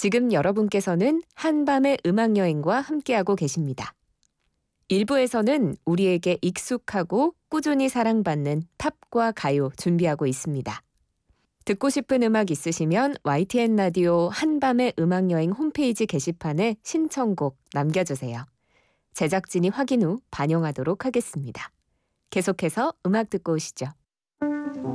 지금 여러분께서는 한밤의 음악여행과 함께하고 계십니다. 1부에서는 우리에게 익숙하고 꾸준히 사랑받는 팝과 가요 준비하고 있습니다. 듣고 싶은 음악 있으시면 YTN 라디오 한밤의 음악여행 홈페이지 게시판에 신청곡 남겨주세요. 제작진이 확인 후 반영하도록 하겠습니다. 계속해서 음악 듣고 오시죠.